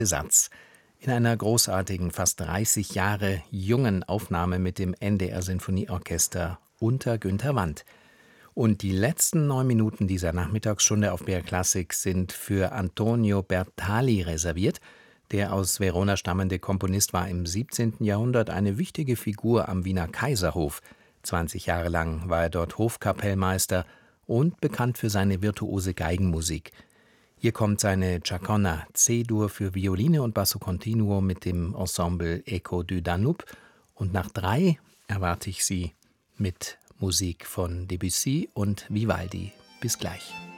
Satz. In einer großartigen, fast 30 Jahre jungen Aufnahme mit dem NDR Sinfonieorchester unter Günter Wandt. Und die letzten 9 Minuten dieser Nachmittagsstunde auf BR Classic sind für Antonio Bertali reserviert. Der aus Verona stammende Komponist war im 17. Jahrhundert eine wichtige Figur am Wiener Kaiserhof. 20 Jahre lang war er dort Hofkapellmeister und bekannt für seine virtuose Geigenmusik. Hier kommt seine Chaconne C-Dur für Violine und Basso Continuo mit dem Ensemble Echo du Danube. Und nach 3 erwarte ich Sie mit Musik von Debussy und Vivaldi. Bis gleich.